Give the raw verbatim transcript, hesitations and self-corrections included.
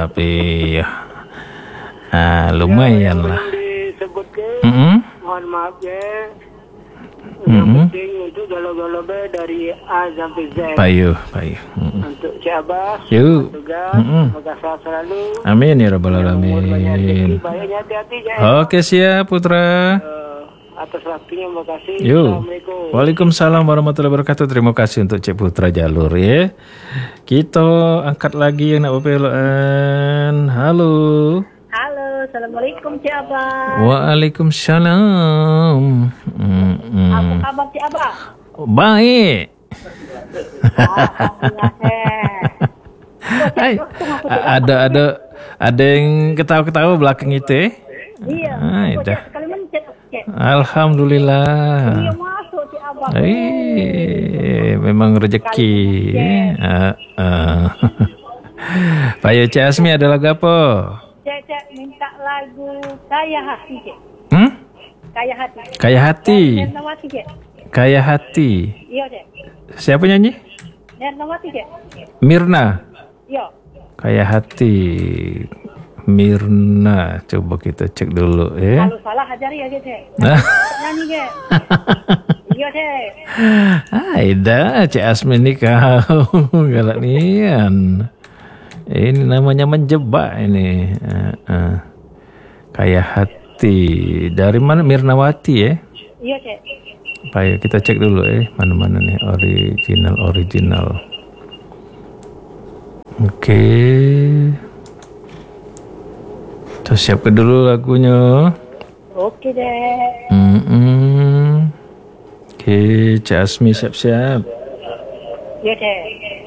tapi ya ah, lumayan lah. Disebutkan, Mm-hmm. mohon maaf ya. Yang Mm-hmm. penting itu galau-galau dari A sampai Z. Payu, payu. Mm-hmm. Untuk Cik Abbas, Yuk. tugas, Mm-hmm. semoga sehat selalu. Amin ya rabbal Umur banyak rezeki, alamin. banyak hati-hati ya. Oke siap Putra. Uh, atas waktunya, terima kasih. Yuk. Assalamualaikum. Waalaikumsalam warahmatullahi wabarakatuh. Terima kasih untuk Cik Putra Jalur ya. Kita angkat lagi yang nak berpeluan. Halo. Halo, assalamualaikum Cik Abah. Waalaikumsalam. Mm-mm. Apa kabar Cik Abah? Baik. Hai. Ada ada ada yang ketawa-ketawa belakang itu eh? Iya. Ah, Kok dah. Cik sekali mencet Cik. Alhamdulillah. Iya masuk Cik Abah. Eh, memang rezeki. Ah, ah. Pak Yo Cik Asmi ada lagu apa? Cik Cik minta lagu Kaya Hati Cik. Hmm? Kaya Hati. Kaya hati. Nernawati Cik. Kaya hati. Iya Cik. Siapa nyanyi? Nernawati Cik. Mirna. Iya. Kaya hati. Mirna. Coba kita cek dulu ya. Kalau salah ajari ya Cik. Nyanyi Cik. Iya Cik. Aida, Cik Asmi ini kau galak nian. Ini namanya menjebak ini. Uh, uh. Kaya hati. Dari mana? Mirnawati ya? Iya Cik. Baik, kita cek dulu eh mana-mana nih original original. Oke. Kita siapkan dulu lagunya. Oke deh. Mm-mm. Oke, Cik Asmi siap-siap. Iya Cik.